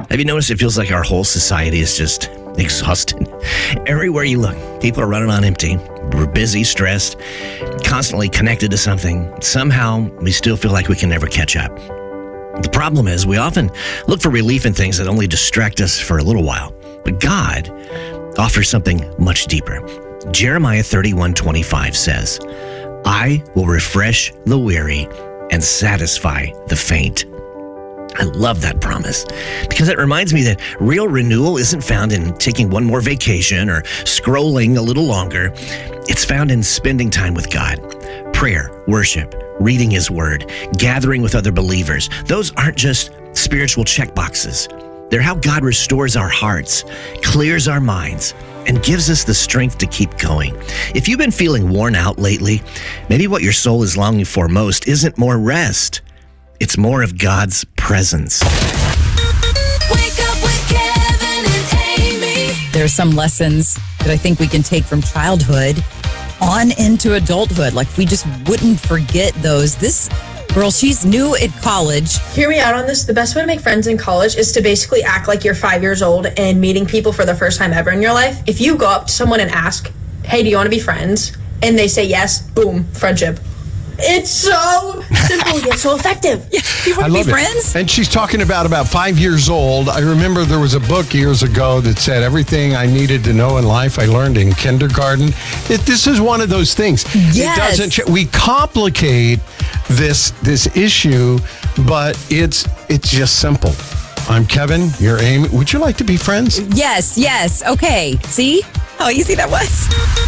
Have you noticed it feels like our whole society is just exhausted? Everywhere you look, people are running on empty. We're busy, stressed, constantly connected to something. Somehow, we still feel like we can never catch up. The problem is we often look for relief in things that only distract us for a little while. But God offers something much deeper. Jeremiah 31:25 says, I will refresh the weary and satisfy the faint. I love that promise because it reminds me that real renewal isn't found in taking one more vacation or scrolling a little longer. It's found in spending time with God. Prayer, worship, reading His Word, gathering with other believers. Those aren't just spiritual checkboxes. They're how God restores our hearts, clears our minds, and gives us the strength to keep going. If you've been feeling worn out lately, maybe what your soul is longing for most isn't more rest. It's more of God's presence. Wake up with Kevin and Amy. There are some lessons that I think we can take from childhood on into adulthood. Like, we just wouldn't forget those. This girl, she's new at college. Hear me out on this. The best way to make friends in college is to basically act like you're 5 years old and meeting people for the first time ever in your life. If you go up to someone and ask, hey, do you want to be friends? And they say yes, boom, friendship. It's so simple yet so effective. Yeah, you want to be friends? And she's talking about 5 years old. I remember there was a book years ago that said everything I needed to know in life I learned in kindergarten. This is one of those things. Yes. It doesn't. We complicate this issue, but it's just simple. I'm Kevin. You're Amy. Would you like to be friends? Yes. Okay. See how easy that was?